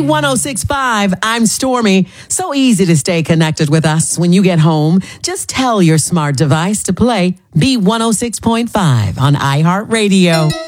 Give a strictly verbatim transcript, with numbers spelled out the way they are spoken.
ten sixty-five, I'm Stormy. So easy to stay connected with us when you get home. Just tell your smart device to play B one oh six point five on iHeartRadio.